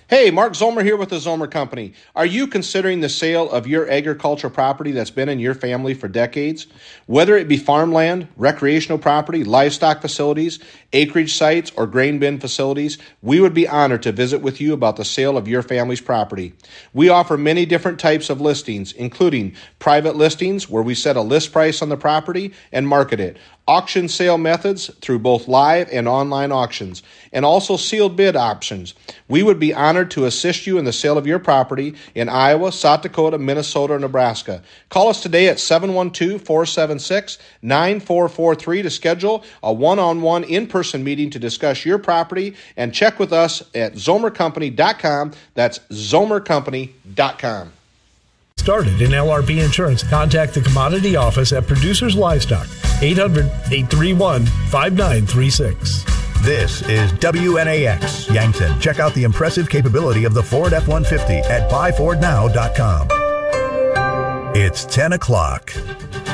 Hey, Mark Zomer here with the Zomer Company. Are you considering the sale of your agricultural property that's been in your family for decades? Whether it be farmland, recreational property, livestock facilities, acreage sites, or grain bin facilities, we would be honored to visit with you about the sale of your family's property. We offer many different types of listings, including private listings where we set a list price on the property and market it, auction sale methods through both live and online auctions, and also sealed bid options. We would be honored to assist you in the sale of your property in Iowa, South Dakota, Minnesota, or Nebraska. Call us today at 712-476-9443 to schedule a one-on-one in-person meeting to discuss your property, and check with us at zomercompany.com. That's zomercompany.com. Started in LRP Insurance. Contact the Commodity Office at Producers Livestock, 800-831-5936. This is WNAX Yankton. Check out the impressive capability of the Ford F-150 at buyfordnow.com. It's 10 o'clock.